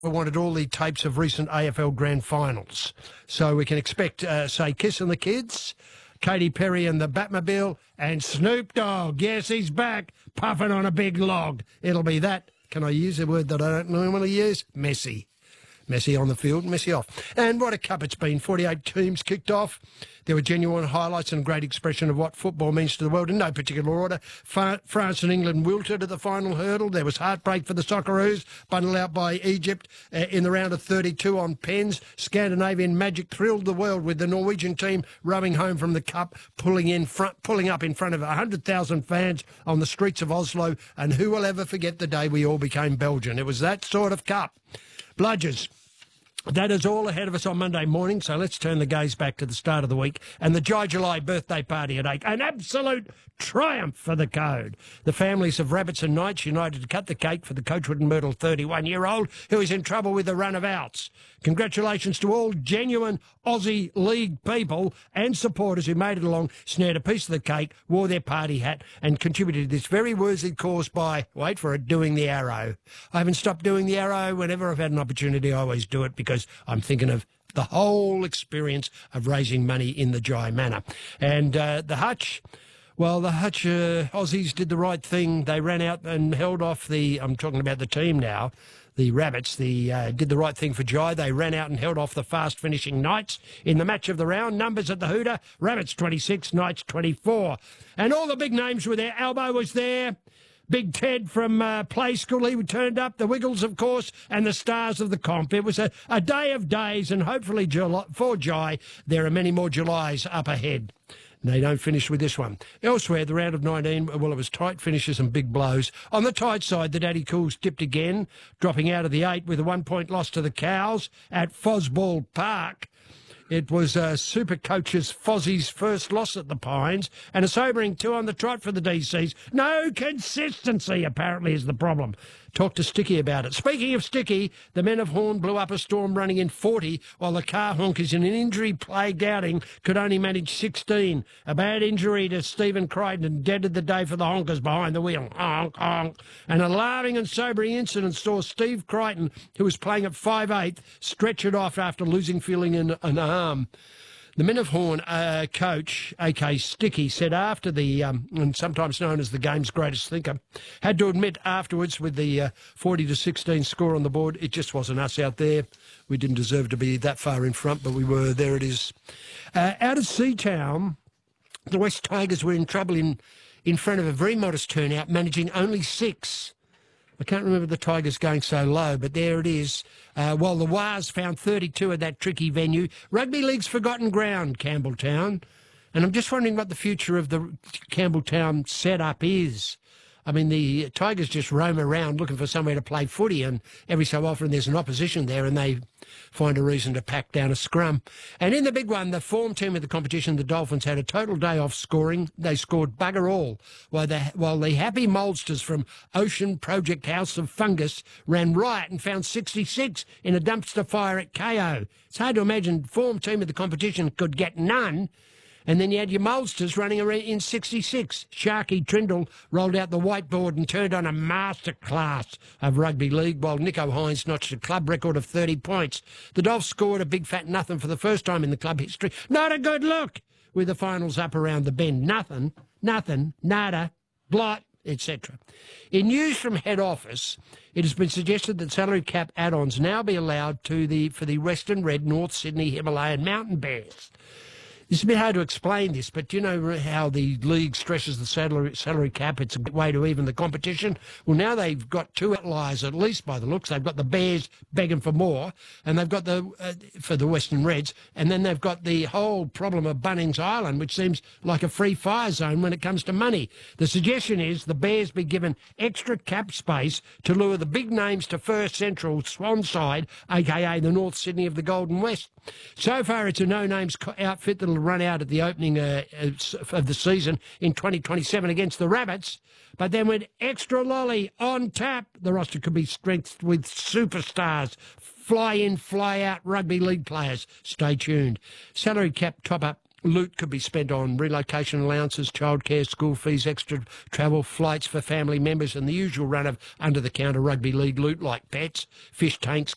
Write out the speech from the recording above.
wanted all the tapes of recent AFL Grand Finals. So we can expect, say, Kiss and the Kids, Katy Perry and the Batmobile, and Snoop Dogg. Yes, he's back, puffing on a big log. It'll be that. Can I use a word that I don't normally use? Messy. Messy on the field, messy off. And what a cup it's been. 48 teams kicked off. There were genuine highlights and a great expression of what football means to the world in no particular order. France and England wilted at the final hurdle. There was heartbreak for the Socceroos, bundled out by Egypt in the round of 32 on pens. Scandinavian magic thrilled the world with the Norwegian team rowing home from the cup, pulling up in front of 100,000 fans on the streets of Oslo. And who will ever forget the day we all became Belgian? It was that sort of cup. Bludgers. That is all ahead of us on Monday morning, so let's turn the gaze back to the start of the week and the Jai July birthday party at 8. An absolute triumph for the code. The families of Rabbits and Knights united to cut the cake for the Coachwood and Myrtle 31-year-old who is in trouble with a run of outs. Congratulations to all genuine Aussie League people and supporters who made it along, snared a piece of the cake, wore their party hat and contributed to this very worthy cause by, wait for it, doing the arrow. I haven't stopped doing the arrow. Whenever I've had an opportunity, I always do it because I'm thinking of the whole experience of raising money in the Jai manner. And the Hutch... Well, the Hutch Aussies did the right thing. They ran out and held off I'm talking about the team now, the Rabbits. Did the right thing for Jai. They ran out and held off the fast-finishing Knights in the match of the round. Numbers at the Hooter, Rabbits 26, Knights 24. And all the big names were there. Albo was there. Big Ted from Play School, he turned up. The Wiggles, of course, and the stars of the comp. It was a day of days, and hopefully for Jai, there are many more Julys up ahead. They don't finish with this one. Elsewhere, the round of 19, well, it was tight finishes and big blows. On the tight side, the Daddy Cools dipped again, dropping out of the 8 with a 1-point loss to the Cows at Fosball Park. It was Super Coaches Fozzie's first loss at the Pines and a sobering 2 on the trot for the DCs. No consistency, apparently, is the problem. Talk to Sticky about it. Speaking of Sticky, the men of Horn blew up a storm running in 40, while the car honkers in an injury-plagued outing could only manage 16. A bad injury to Stephen Crichton deaded the day for the honkers behind the wheel. Honk, honk. An alarming and sobering incident saw Steve Crichton, who was playing at 5/8, stretch it off after losing feeling in an arm. The Men of Horn coach, A.K. Sticky, said after the, and sometimes known as the game's greatest thinker, had to admit afterwards with the 40-16 score on the board, it just wasn't us out there. We didn't deserve to be that far in front, but we were. There it is. Out of Seatown, the West Tigers were in trouble in front of a very modest turnout, managing only 6. I can't remember the Tigers going so low, but there it is. While the Wars found 32 at that tricky venue, Rugby League's forgotten ground, Campbelltown. And I'm just wondering what the future of the Campbelltown setup is. I mean, the Tigers just roam around looking for somewhere to play footy, and every so often there's an opposition there and they find a reason to pack down a scrum. And in the big one, the form team of the competition, the Dolphins, had a total day off scoring. They scored bugger all, while the happy Moldsters from Ocean Project House of Fungus ran riot and found 66 in a dumpster fire at KO. It's hard to imagine form team of the competition could get none. And then you had your Moldsters running around in 66. Sharky Trindle rolled out the whiteboard and turned on a masterclass of rugby league, while Nico Hines notched a club record of 30 points. The Dolphs scored a big fat nothing for the first time in the club history. Not a good look with the finals up around the bend. Nothing, nada, blot, etc. In news from head office, it has been suggested that salary cap add-ons now be allowed for the Western Red North Sydney Himalayan Mountain Bears. It's a bit hard to explain this, but you know how the league stresses the salary cap? It's a good way to even the competition. Well, now they've got 2 outliers, at least by the looks. They've got the Bears begging for more, and they've got for the Western Reds, and then they've got the whole problem of Bunnings Island, which seems like a free fire zone when it comes to money. The suggestion is the Bears be given extra cap space to lure the big names to First Central Swanside, a.k.a. the North Sydney of the Golden West. So far, it's a no-names outfit that'll run out at the opening of the season in 2027 against the Rabbits. But then with extra lolly on tap, the roster could be strengthened with superstars, fly-in, fly-out rugby league players. Stay tuned. Salary cap top-up loot could be spent on relocation allowances, childcare, school fees, extra travel, flights for family members, and the usual run of under-the-counter rugby league loot like pets, fish tanks,